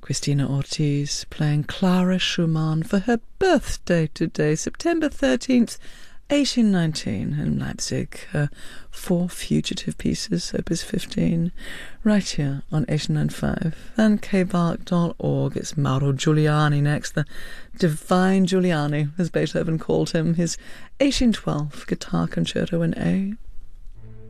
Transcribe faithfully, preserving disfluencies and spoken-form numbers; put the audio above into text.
Christina Ortiz playing Clara Schumann for her birthday today, September thirteenth, eighteen nineteen, in Leipzig. Her Four Fugitive Pieces, Opus fifteen, right here on eighty-nine point five and k bark dot org. It's Mauro Giuliani next, the Divine Giuliani, as Beethoven called him, his eighteen twelve Guitar Concerto in A.